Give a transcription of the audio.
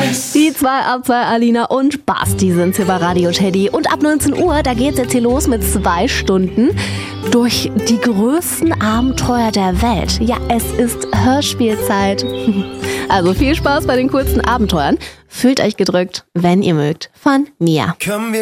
Die 2 Alina und Basti sind hier bei Radio Teddy. Und ab 19 Uhr, da geht's jetzt hier los mit 2 Stunden durch die größten Abenteuer der Welt. Ja, es ist Hörspielzeit. Also viel Spaß bei den kurzen Abenteuern. Fühlt euch gedrückt, wenn ihr mögt, von mir.